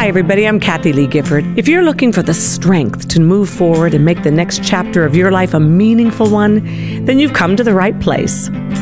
Hi, everybody. I'm Kathy Lee Gifford. If you're looking for the strength to move forward and make the next chapter of your life a meaningful one, then you've come to the right place.